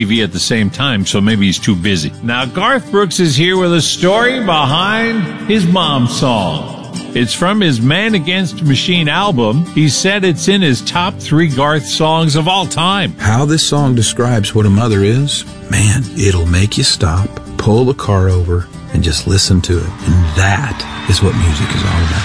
TV at the same time, so maybe he's too busy. Now, Garth Brooks is here with a story behind his mom's song. It's from his Man Against Machine album. He said it's in his top 3 Garth songs of all time. How this song describes what a mother is, man, it'll make you stop, pull the car over, and just listen to it. And that is what music is all about.